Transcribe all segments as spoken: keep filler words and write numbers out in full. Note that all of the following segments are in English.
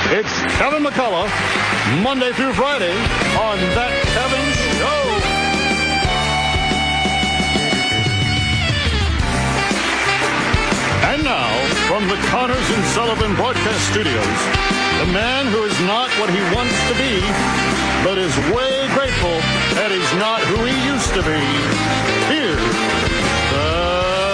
It's Kevin McCullough, Monday through Friday on That Kevin Show. And now, from the Connors and Sullivan Broadcast Studios, the man who is not what he wants to be, but is way grateful that he's not who he used to be. Here's the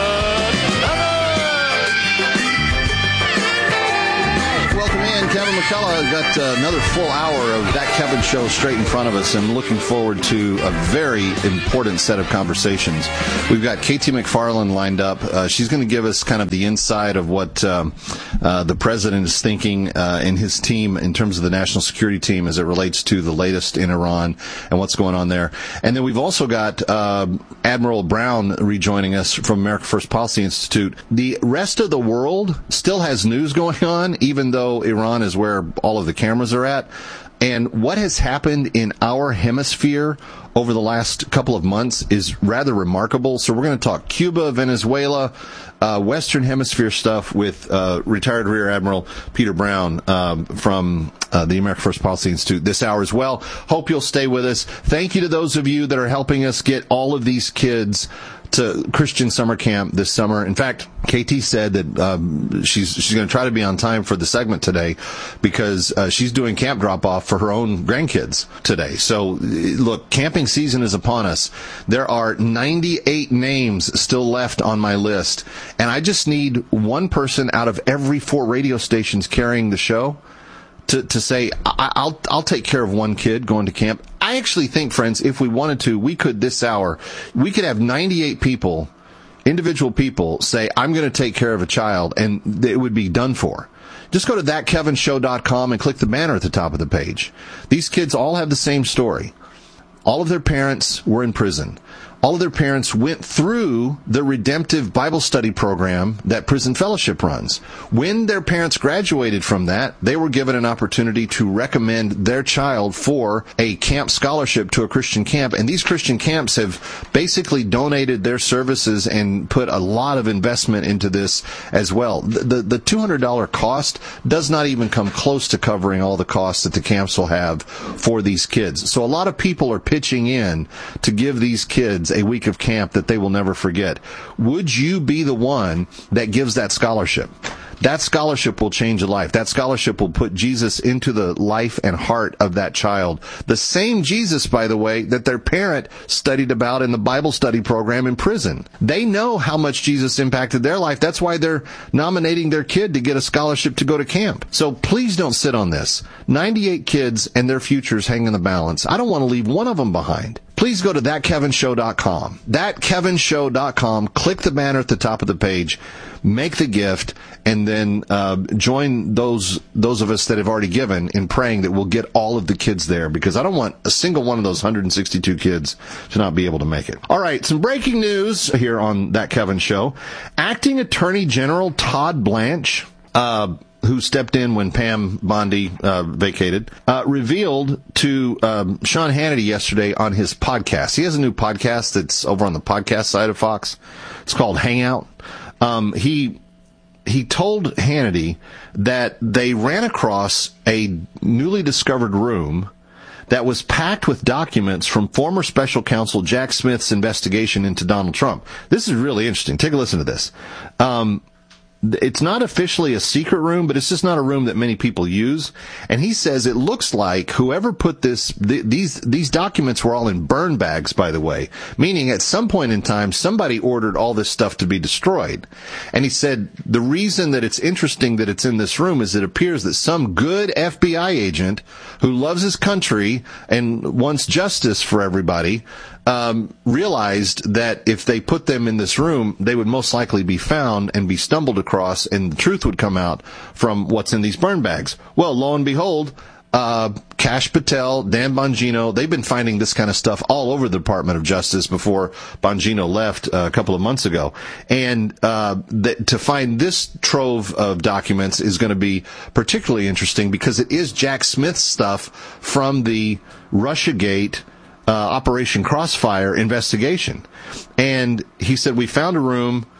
Welcome in, Kevin McCullough. We've got uh, another full hour of That Kevin Show straight in front of us, and looking forward to a very important set of conversations. We've got Katie McFarland lined up. Uh, she's going to give us kind of the inside of what um, uh, the president is thinking uh, and his team in terms of the national security team as it relates to the latest in Iran and what's going on there. And then we've also got uh, Admiral Brown rejoining us from America First Policy Institute. The rest of the world still has news going on, even though Iran is where all of the cameras are at. And what has happened in our hemisphere over the last couple of months is rather remarkable. So we're going to talk Cuba, Venezuela, uh, Western Hemisphere stuff with uh, retired Rear Admiral Peter Brown um, from uh, the America First Policy Institute this hour as well. Hope you'll stay with us. Thank you to those of you that are helping us get all of these kids to Christian summer camp this summer. In fact, K T said that um, she's she's going to try to be on time for the segment today because uh, she's doing camp drop-off for her own grandkids today. So, look, camping season is upon us. There are ninety-eight names still left on my list, and I just need one person out of every four radio stations carrying the show to to say, I, I'll I'll take care of one kid going to camp. I actually think, friends, if we wanted to, we could this hour, we could have ninety-eight people, individual people, say, I'm going to take care of a child, and it would be done for. Just go to that kevin show dot com and click the banner at the top of the page. These kids all have the same story. All of their parents were in prison. All of their parents went through the redemptive Bible study program that Prison Fellowship runs. When their parents graduated from that, they were given an opportunity to recommend their child for a camp scholarship to a Christian camp. And these Christian camps have basically donated their services and put a lot of investment into this as well. The, the, the two hundred dollars cost does not even come close to covering all the costs that the camps will have for these kids. So a lot of people are pitching in to give these kids a week of camp that they will never forget. Would you be the one that gives that scholarship? That scholarship will change a life. That scholarship will put Jesus into the life and heart of that child. The same Jesus, by the way, that their parent studied about in the Bible study program in prison. They know how much Jesus impacted their life. That's why they're nominating their kid to get a scholarship to go to camp. So please don't sit on this. ninety-eight kids and their futures hang in the balance. I don't want to leave one of them behind. Please go to that kevin show dot com. that kevin show dot com. Click the banner at the top of the page. Make the gift, and then uh, join those those of us that have already given in praying that we'll get all of the kids there, because I don't want a single one of those one hundred sixty-two kids to not be able to make it. All right, some breaking news here on That Kevin Show. Acting Attorney General Todd Blanche, uh, who stepped in when Pam Bondi uh, vacated, uh, revealed to um, Sean Hannity yesterday on his podcast. He has a new podcast that's over on the podcast side of Fox. It's called Hangout. Um, he he told Hannity that they ran across a newly discovered room that was packed with documents from former special counsel Jack Smith's investigation into Donald Trump. This is really interesting. Take a listen to this. Um, It's not officially a secret room, but it's just not a room that many people use. And he says it looks like whoever put this, th- these these documents were all in burn bags, by the way, meaning at some point in time, somebody ordered all this stuff to be destroyed. And he said the reason that it's interesting that it's in this room is it appears that some good F B I agent who loves his country and wants justice for everybody Um, realized that if they put them in this room, they would most likely be found and be stumbled across, and the truth would come out from what's in these burn bags. Well, lo and behold, uh, Kash Patel, Dan Bongino, they've been finding this kind of stuff all over the Department of Justice before Bongino left uh, a couple of months ago. And uh, th- to find this trove of documents is going to be particularly interesting because it is Jack Smith's stuff from the Russiagate Uh, Operation Crossfire investigation. And he said, we found a room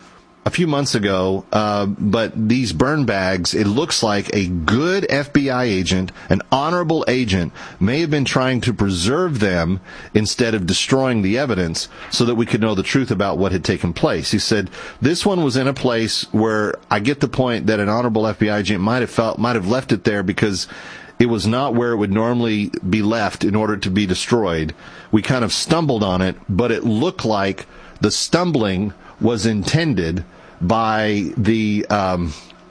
a few months ago, uh, but these burn bags, it looks like a good F B I agent, an honorable agent, may have been trying to preserve them instead of destroying the evidence so that we could know the truth about what had taken place. He said, this one was in a place where I get the point that an honorable F B I agent might have felt, might have left it there because it was not where it would normally be left in order to be destroyed. We kind of stumbled on it, but it looked like the stumbling was intended by the um,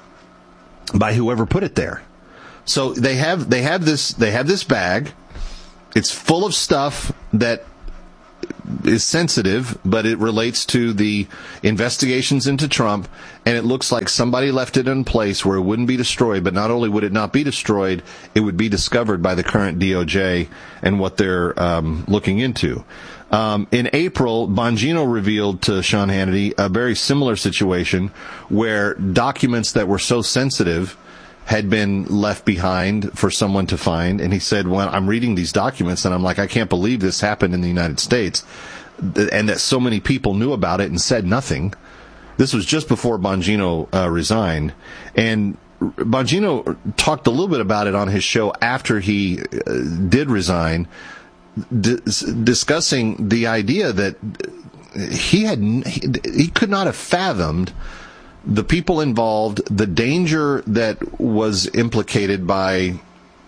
by whoever put it there. So they have they have this they have this bag. It's full of stuff that is sensitive, but it relates to the investigations into Trump, and it looks like somebody left it in place where it wouldn't be destroyed, but not only would it not be destroyed, it would be discovered by the current D O J and what they're um, looking into. Um, in April, Bongino revealed to Sean Hannity a very similar situation where documents that were so sensitive had been left behind for someone to find. And he said, well, I'm reading these documents and I'm like, I can't believe this happened in the United States and that so many people knew about it and said nothing. This was just before Bongino uh, resigned. And Bongino talked a little bit about it on his show after he uh, did resign, d- discussing the idea that he had he, he could not have fathomed the people involved, the danger that was implicated by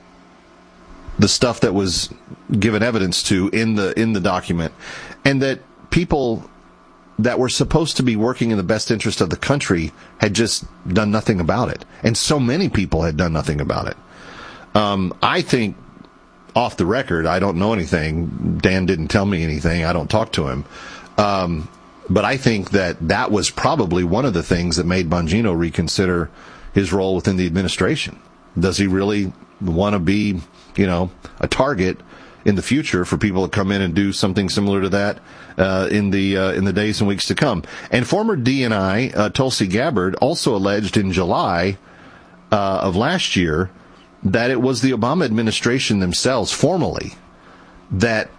the stuff that was given evidence to in the in the document, and that people that were supposed to be working in the best interest of the country had just done nothing about it. And so many people had done nothing about it. Um, I think, off the record, I don't know anything. Dan didn't tell me anything. I don't talk to him. Um, but I think that that was probably one of the things that made Bongino reconsider his role within the administration. Does he really want to be, you know, a target in the future for people to come in and do something similar to that uh, in the uh, in the days and weeks to come? And former D N I uh, Tulsi Gabbard also alleged in July uh, of last year that it was the Obama administration themselves, formally, that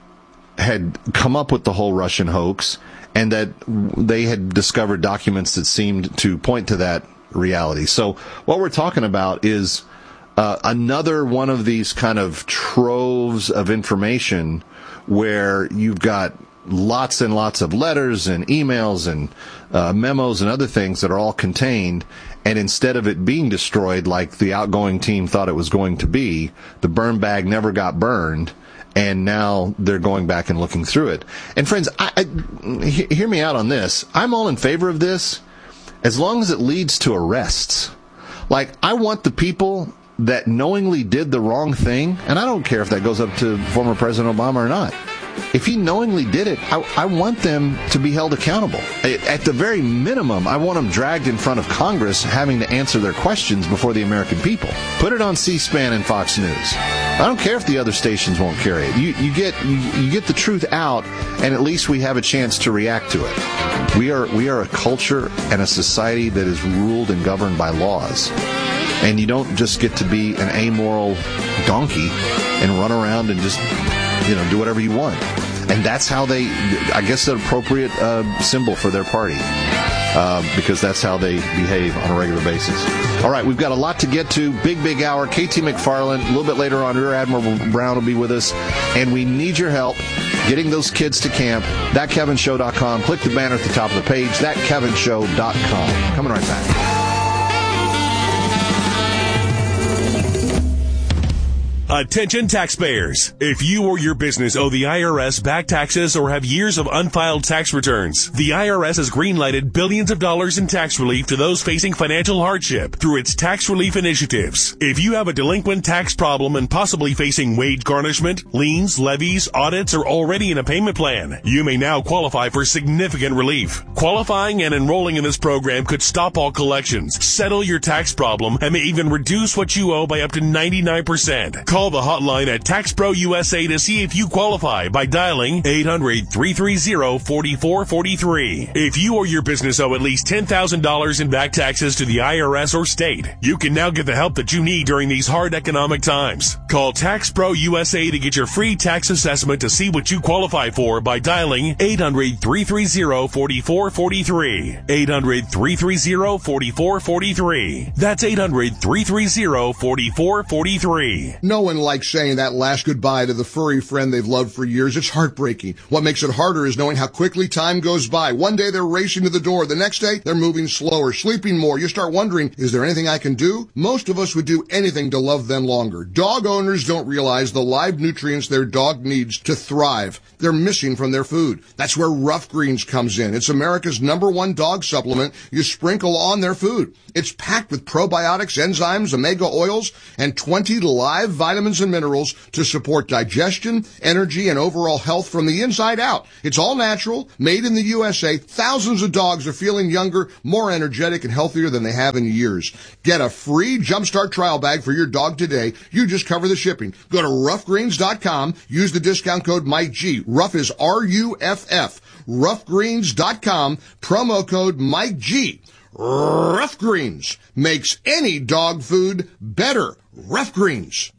had come up with the whole Russian hoax, and that they had discovered documents that seemed to point to that reality. So what we're talking about is Uh, another one of these kind of troves of information where you've got lots and lots of letters and emails and uh, memos and other things that are all contained, and instead of it being destroyed like the outgoing team thought it was going to be, the burn bag never got burned, and now they're going back and looking through it. And friends, I, I, he, hear me out on this. I'm all in favor of this as long as it leads to arrests. Like, I want the people that knowingly did the wrong thing, and I don't care if that goes up to former President Obama or not. If he knowingly did it, I, I want them to be held accountable. At the very minimum, I want them dragged in front of Congress having to answer their questions before the American people. Put it on C-SPAN and Fox News. I don't care if the other stations won't carry it. You, you get you, you get the truth out, and at least we have a chance to react to it. We are we are a culture and a society that is ruled and governed by laws. And you don't just get to be an amoral donkey and run around and just, you know, do whatever you want. And that's how they, I guess, an appropriate uh, symbol for their party, uh, because that's how they behave on a regular basis. All right, we've got a lot to get to. Big, big hour. K T McFarland, a little bit later on, Rear Admiral Brown will be with us. And we need your help getting those kids to camp. that kevin show dot com. Click the banner at the top of the page, that kevin show dot com. Coming right back. Attention taxpayers. If you or your business owe the I R S back taxes or have years of unfiled tax returns, the I R S has greenlighted billions of dollars in tax relief to those facing financial hardship through its tax relief initiatives. If you have a delinquent tax problem and possibly facing wage garnishment, liens, levies, audits, or already in a payment plan, you may now qualify for significant relief. Qualifying and enrolling in this program could stop all collections, settle your tax problem, and may even reduce what you owe by up to ninety-nine percent. Call the hotline at TaxPro U S A to see if you qualify by dialing eight hundred, three three zero, four four four three. If you or your business owe at least ten thousand dollars in back taxes to the I R S or state, you can now get the help that you need during these hard economic times. Call TaxPro U S A to get your free tax assessment to see what you qualify for by dialing eight hundred, three three zero, four four four three. eight hundred, three three zero, four four four three. That's eight hundred, three three zero, four four four three. No one likes saying that last goodbye to the furry friend they've loved for years. It's heartbreaking. What makes it harder is knowing how quickly time goes by. One day they're racing to the door. The next day they're moving slower, sleeping more. You start wondering, is there anything I can do? Most of us would do anything to love them longer. Dog owners don't realize the live nutrients their dog needs to thrive. They're missing from their food. That's where Rough Greens comes in. It's America's number one dog supplement you sprinkle on their food. It's packed with probiotics, enzymes, omega oils, and twenty live vitamins and minerals to support digestion, energy, and overall health from the inside out. It's all natural, made in the U S A. Thousands of dogs are feeling younger, more energetic, and healthier than they have in years. Get a free Jumpstart trial bag for your dog today. You just cover the shipping. Go to rough greens dot com. Use the discount code Mike G. Rough is R U F F. rough greens dot com. Promo code Mike G. Rough Greens makes any dog food better. Rough Greens.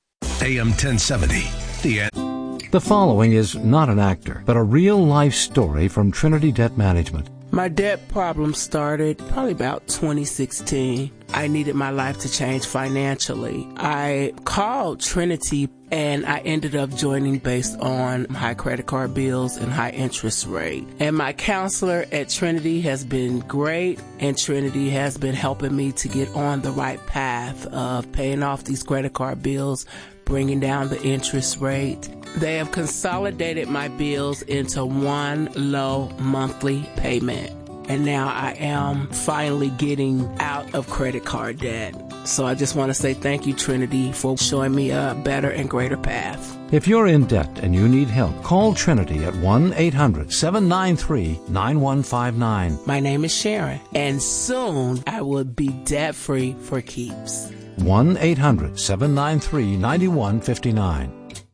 A M ten seventy. The The following is not an actor, but a real-life story from Trinity Debt Management. My debt problem started probably about twenty sixteen. I needed my life to change financially. I called Trinity and I ended up joining based on high credit card bills and high interest rate. And my counselor at Trinity has been great, and Trinity has been helping me to get on the right path of paying off these credit card bills, bringing down the interest rate. They have consolidated my bills into one low monthly payment. And now I am finally getting out of credit card debt. So I just want to say thank you, Trinity, for showing me a better and greater path. If you're in debt and you need help, call Trinity at one eight hundred, seven nine three, nine one five nine. My name is Sharon, and soon I will be debt-free for keeps. one eight hundred, seven nine three, nine one five nine.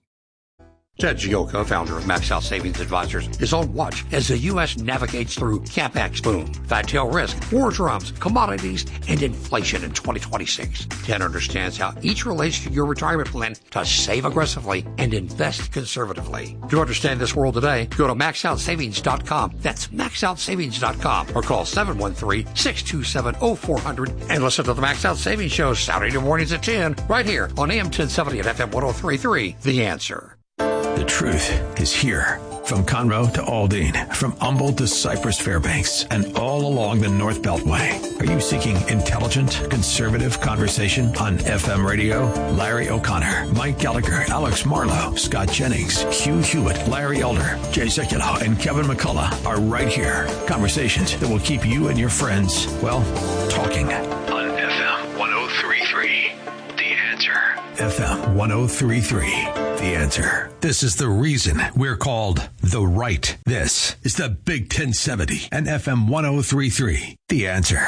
Ted Gioka, founder of Max Out Savings Advisors, is on watch as the U S navigates through CapEx boom, fat tail risk, war drums, commodities, and inflation in twenty twenty-six. Ted understands how each relates to your retirement plan to save aggressively and invest conservatively. To understand this world today, go to max out savings dot com. That's max out savings dot com, or call seven one three, six two seven, oh four hundred and listen to the Max Out Savings Show Saturday mornings at ten right here on A M ten seventy and F M one oh three point three. The Answer. The truth is here. From Conroe to Aldine, from Humboldt to Cypress Fairbanks, and all along the North Beltway. Are you seeking intelligent, conservative conversation on F M radio? Larry O'Connor, Mike Gallagher, Alex Marlowe, Scott Jennings, Hugh Hewitt, Larry Elder, Jay Sekulow, and Kevin McCullough are right here. Conversations that will keep you and your friends, well, talking. On F M one oh three point three, The Answer. F M one oh three point three. The Answer. This is the reason we're called The Right. This is the Big ten seventy and F M one oh three point three. The Answer.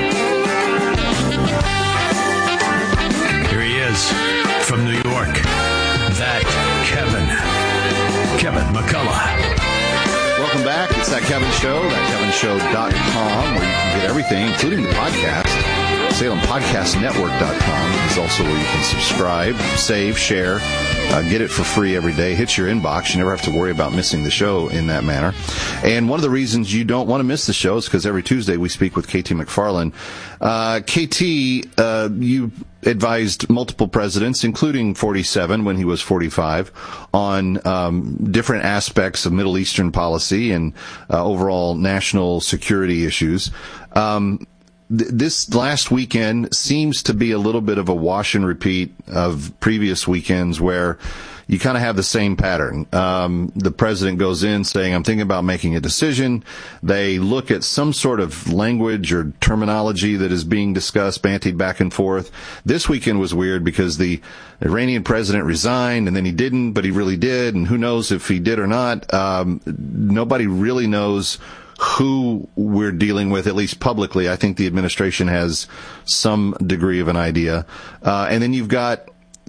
Here he is from New York. That Kevin. Kevin McCullough. Welcome back. It's That Kevin Show, that kevin show dot com, where you can get everything, including the podcast. Salem Podcast Network dot com is also where you can subscribe, save, share, uh, get it for free every day. Hits your inbox. You never have to worry about missing the show in that manner. And one of the reasons you don't want to miss the show is because every Tuesday we speak with K T McFarland. Uh, K T, uh, you advised multiple presidents, including forty-seven when he was forty-five, on um, different aspects of Middle Eastern policy and uh, overall national security issues. Um, This last weekend seems to be a little bit of a wash and repeat of previous weekends where you kind of have the same pattern. Um, the president goes in saying, I'm thinking about making a decision. They look at some sort of language or terminology that is being discussed, bantied back and forth. This weekend was weird because the Iranian president resigned and then he didn't, but he really did. And who knows if he did or not. Um, nobody really knows who we're dealing with, at least publicly. I think the administration has some degree of an idea. Uh, and then you've got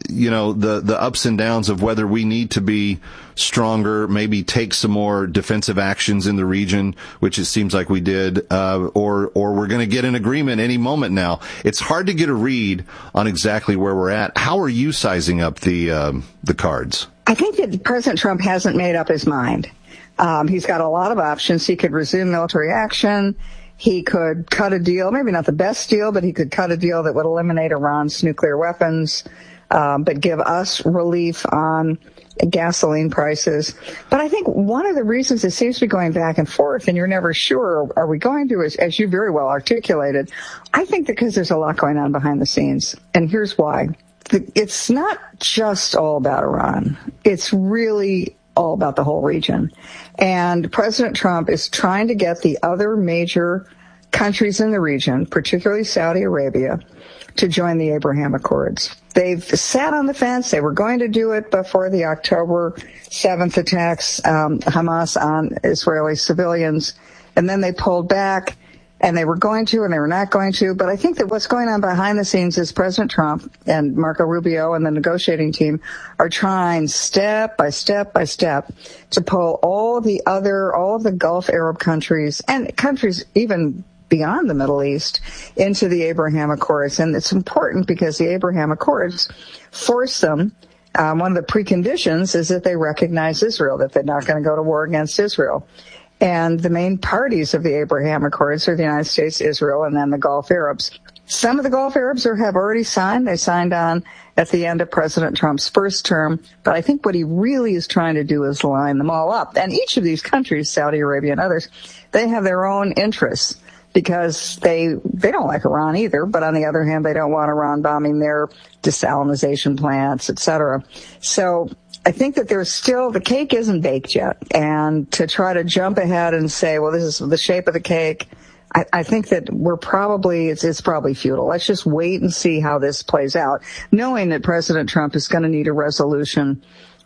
you know, the, the ups and downs of whether we need to be stronger, maybe take some more defensive actions in the region, which it seems like we did, uh, or, or we're going to get an agreement any moment now. It's hard to get a read on exactly where we're at. How are you sizing up the, um, the cards? I think that President Trump hasn't made up his mind. Um, he's got a lot of options. He could resume military action. He could cut a deal, maybe not the best deal, but he could cut a deal that would eliminate Iran's nuclear weapons, um, but give us relief on gasoline prices. But I think one of the reasons it seems to be going back and forth, and you're never sure, are we going to, as, as you very well articulated, I think because there's a lot going on behind the scenes. And here's why. It's not just all about Iran. It's really all about the whole region. And President Trump is trying to get the other major countries in the region, particularly Saudi Arabia, to join the Abraham Accords. They've sat on the fence. They were going to do it before the October seventh attacks, um, Hamas on Israeli civilians, and then they pulled back. And they were going to, and they were not going to. But I think that what's going on behind the scenes is President Trump and Marco Rubio and the negotiating team are trying step by step by step to pull all the other, all of the Gulf Arab countries and countries even beyond the Middle East into the Abraham Accords. And it's important because the Abraham Accords force them. Um, one of the preconditions is that they recognize Israel, that they're not going to go to war against Israel. And the main parties of the Abraham Accords are the United States, Israel, and then the Gulf Arabs. Some of the Gulf Arabs are, have already signed. They signed on at the end of President Trump's first term. But I think what he really is trying to do is line them all up. And each of these countries, Saudi Arabia and others, they have their own interests because they they don't like Iran either. But on the other hand, they don't want Iran bombing their desalinization plants, et cetera. So I think that there's still, the cake isn't baked yet. And to try to jump ahead and say, well, this is the shape of the cake, I, I think that we're probably, it's, it's probably futile. Let's just wait and see how this plays out, knowing that President Trump is going to need a resolution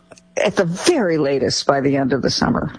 at the very latest by the end of the summer.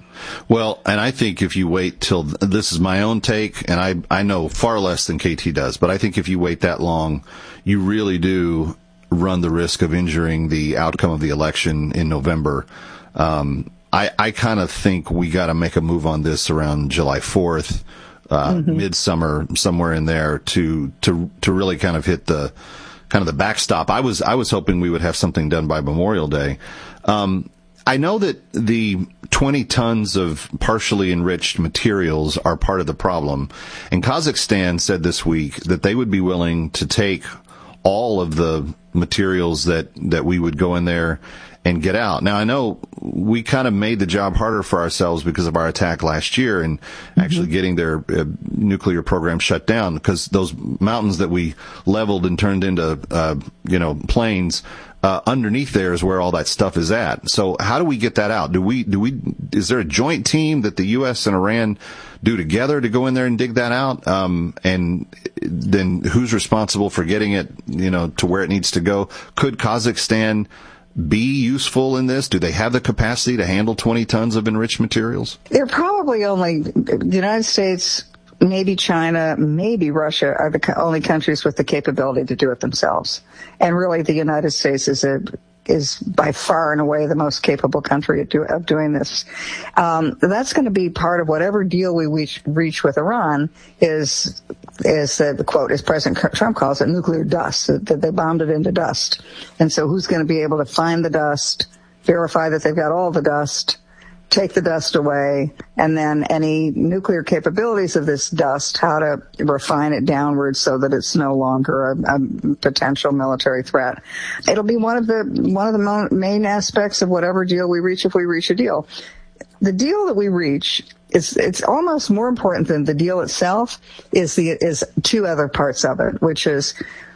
Well, and I think if you wait till, this is my own take, and I, I know far less than K T does, but I think if you wait that long, you really do run the risk of injuring the outcome of the election in November. Um, I, I kind of think we got to make a move on this around July fourth, uh, mm-hmm. midsummer, somewhere in there to, to, to really kind of hit the, kind of the backstop. I was, I was hoping we would have something done by Memorial Day. Um, I know that the twenty tons of partially enriched materials are part of the problem. And Kazakhstan said this week that they would be willing to take all of the materials that, that we would go in there and get out. Now, I know we kind of made the job harder for ourselves because of our attack last year and mm-hmm. actually getting their uh, nuclear program shut down, because those mountains that we leveled and turned into, uh, you know, plains, uh, underneath there is where all that stuff is at. So how do we get that out? Do we, do we, is there a joint team that the U S and Iran do together to go in there and dig that out? Um, and then who's responsible for getting it, you know, to where it needs to go? Could Kazakhstan be useful in this? Do they have the capacity to handle twenty tons of enriched materials? They're probably only, the United States, maybe China, maybe Russia are the only countries with the capability to do it themselves. And really the United States is a, is by far and away the most capable country of, do, of doing this. Um, that's going to be part of whatever deal we reach, reach with Iran is, is uh, the quote, as President Trump calls it, nuclear dust, that they bombed it into dust. And so who's going to be able to find the dust, verify that they've got all the dust, take the dust away, and then any nuclear capabilities of this dust, how to refine it downwards so that it's no longer a, a potential military threat. It'll be one of the one of the mo- main aspects of whatever deal we reach, if we reach a deal. The deal that we reach is, it's almost more important than the deal itself, is the is two other parts of it, which is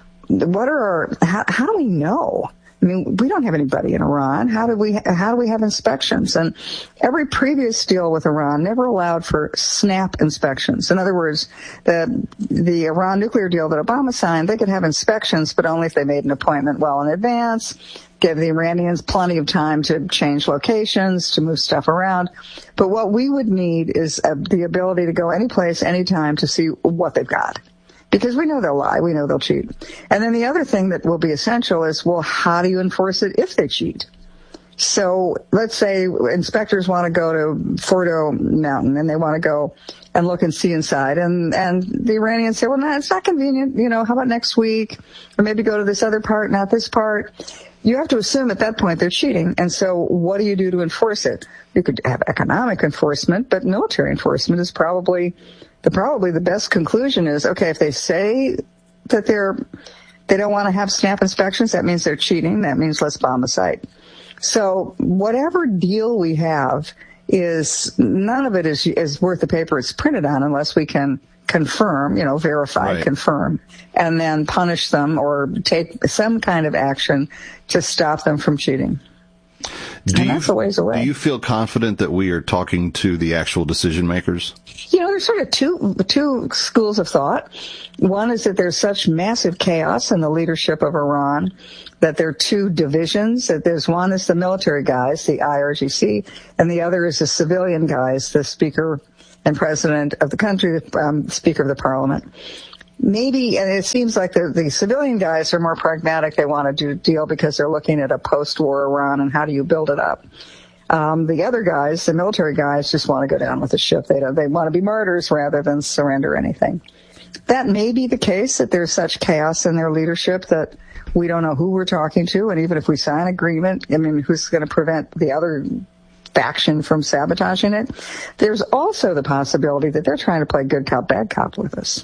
what are our, how, how do we know? I mean, we don't have anybody in Iran. How do we, how do we have inspections? And every previous deal with Iran never allowed for snap inspections. In other words, the, the Iran nuclear deal that Obama signed, they could have inspections, but only if they made an appointment well in advance, give the Iranians plenty of time to change locations, to move stuff around. But what we would need is uh, the ability to go any place, anytime to see what they've got. Because we know they'll lie. We know they'll cheat. And then the other thing that will be essential is, well, how do you enforce it if they cheat? So let's say inspectors want to go to Fordo Mountain and they want to go and look and see inside. And, and the Iranians say, well, no, it's not convenient. You know, how about next week? Or maybe go to this other part, not this part. You have to assume at that point they're cheating. And so what do you do to enforce it? You could have economic enforcement, but military enforcement is probably the, probably the best conclusion is, okay, if they say that they're, they don't want to have snap inspections, that means they're cheating. That means let's bomb the site. So whatever deal we have is, none of it is, is worth the paper it's printed on unless we can confirm, you know, verify, right. confirm, and then punish them or take some kind of action to stop them from cheating. Do and you, that's a ways away. Do you feel confident that we are talking to the actual decision makers? You know, there's sort of two two schools of thought. One is that there's such massive chaos in the leadership of Iran that there are two divisions. That there's one is the military guys, the I R G C, and the other is the civilian guys, the speaker and president of the country, the um, speaker of the parliament. Maybe, and it seems like the, the civilian guys are more pragmatic. They want to do a deal because they're looking at a post-war Iran and how do you build it up. Um, the other guys, the military guys, just want to go down with the ship. They don't, they want to be martyrs rather than surrender anything. That may be the case, that there's such chaos in their leadership that we don't know who we're talking to. And even if we sign an agreement, I mean, who's going to prevent the other faction from sabotaging it? There's also the possibility that they're trying to play good cop, bad cop with us.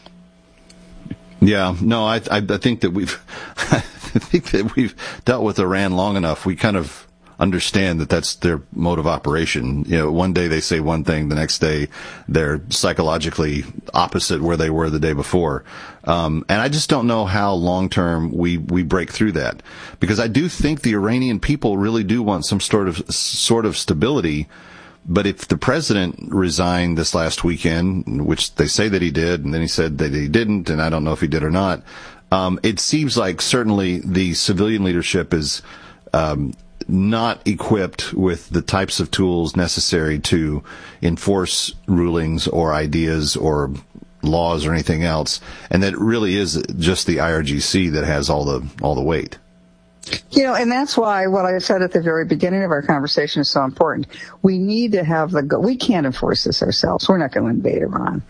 Yeah, no, I, I, I think that we've, I think that we've dealt with Iran long enough. We kind of understand that that's their mode of operation. You know, one day they say one thing, the next day they're psychologically opposite where they were the day before. Um, and I just don't know how long term we, we break through that, because I do think the Iranian people really do want some sort of, sort of stability. But if the president resigned this last weekend, which they say that he did, and then he said that he didn't, and I don't know if he did or not, um, it seems like certainly the civilian leadership is um, not equipped with the types of tools necessary to enforce rulings or ideas or laws or anything else, and that it really is just the I R G C that has all the all the weight. You know, and that's why what I said at the very beginning of our conversation is so important. We need to have the, we can't enforce this ourselves. We're not going to invade Iran.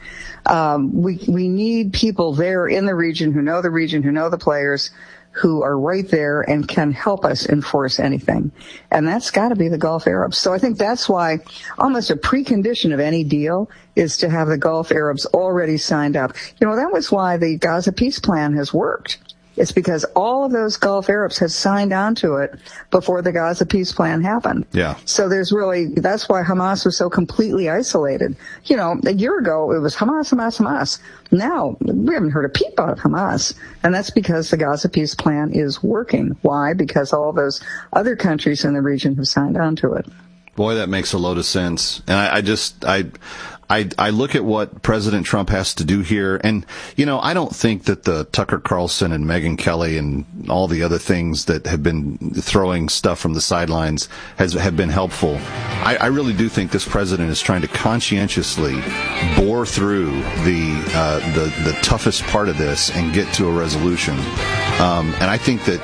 Um, we, we need people there in the region who know the region, who know the players, who are right there and can help us enforce anything. And that's got to be the Gulf Arabs. So I think that's why almost a precondition of any deal is to have the Gulf Arabs already signed up. You know, that was why the Gaza peace plan has worked. It's because all of those Gulf Arabs had signed on to it before the Gaza peace plan happened. Yeah. So there's really, that's why Hamas was so completely isolated. You know, a year ago it was Hamas, Hamas, Hamas. Now we haven't heard a peep out of Hamas. And that's because the Gaza peace plan is working. Why? Because all those other countries in the region have signed on to it. Boy, that makes a load of sense. And I, I just, I, I, I look at what President Trump has to do here, and, you know, I don't think that the Tucker Carlson and Megyn Kelly and all the other things that have been throwing stuff from the sidelines has have been helpful. I, I really do think this president is trying to conscientiously bore through the uh, the the toughest part of this and get to a resolution. Um, and I think that,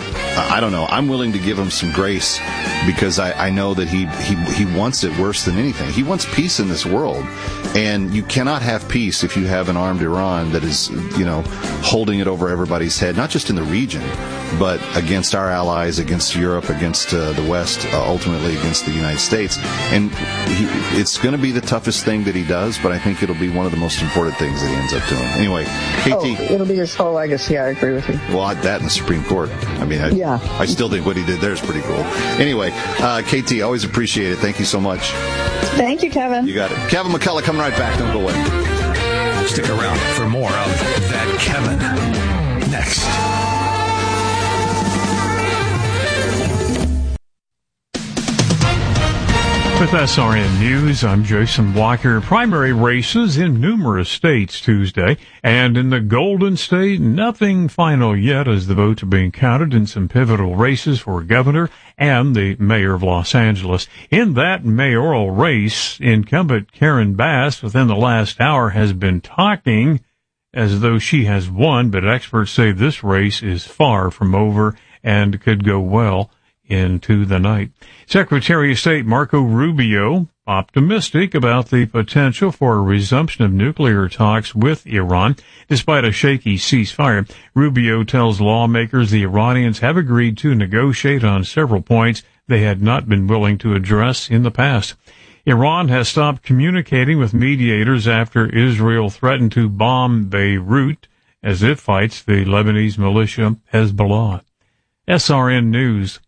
I don't know, I'm willing to give him some grace, because I, I know that he, he he wants it worse than anything. He wants peace in this world, and you cannot have peace if you have an armed Iran that is, you know, holding it over everybody's head, not just in the region, but against our allies, against Europe, against uh, the West, uh, ultimately against the United States. And he, it's going to be the toughest thing that he does, but I think it'll be one of the most important things that he ends up doing. Anyway, K T. Oh, it'll be his whole legacy. I agree with you. Well, that in the Supreme Court. I mean, I, yeah. I still think what he did there is pretty cool. Anyway, uh, K T, always appreciate it. Thank you so much. Thank you, Kevin. You got it. Kevin McCullough coming right back. Don't go away. Stick around for more of That Kevin next. With S R N News, I'm Jason Blocker. Primary races in numerous states Tuesday, and in the Golden State, nothing final yet as the votes are being counted in some pivotal races for governor and the mayor of Los Angeles. In that mayoral race, incumbent Karen Bass within the last hour has been talking as though she has won, but experts say this race is far from over and could go well into the night. Secretary of State Marco Rubio optimistic about the potential for a resumption of nuclear talks with Iran, despite a shaky ceasefire. Rubio tells lawmakers the Iranians have agreed to negotiate on several points they had not been willing to address in the past. Iran has stopped communicating with mediators after Israel threatened to bomb Beirut as it fights the Lebanese militia Hezbollah. S R N News.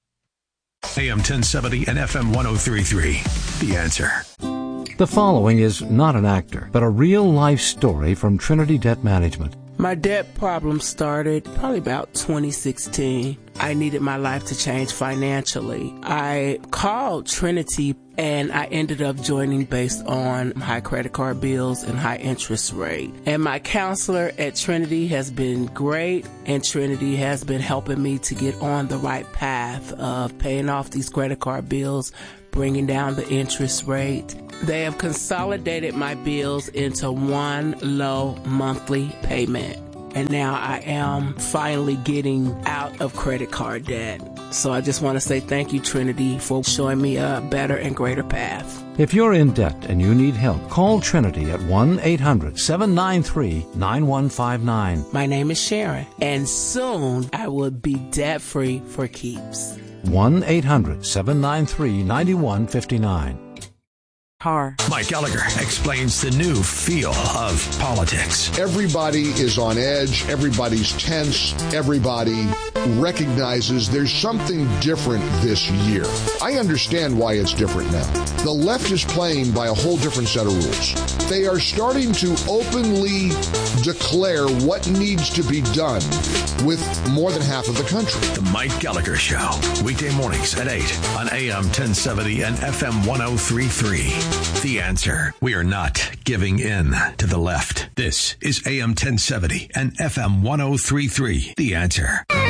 A M ten seventy and F M one oh three point three. The Answer. The following is not an actor, but a real-life story from Trinity Debt Management. My debt problem started probably about twenty sixteen. I needed my life to change financially. I called Trinity and I ended up joining based on high credit card bills and high interest rate. And my counselor at Trinity has been great, and Trinity has been helping me to get on the right path of paying off these credit card bills, bringing down the interest rate. They have consolidated my bills into one low monthly payment. And now I am finally getting out of credit card debt. So I just want to say thank you, Trinity, for showing me a better and greater path. If you're in debt and you need help, call Trinity at one eight hundred seven nine three nine one five nine. My name is Sharon, and soon I will be debt-free for keeps. one eight hundred seven nine three nine one five nine. Mike Gallagher explains the new feel of politics. Everybody is on edge. Everybody's tense. Everybody recognizes there's something different this year. I understand why it's different now. The left is playing by a whole different set of rules. They are starting to openly declare what needs to be done with more than half of the country. The Mike Gallagher Show, weekday mornings at eight on A M ten seventy and F M one oh three point three. The Answer. We are not giving in to the left. This is A M ten seventy and F M one oh three point three. The Answer.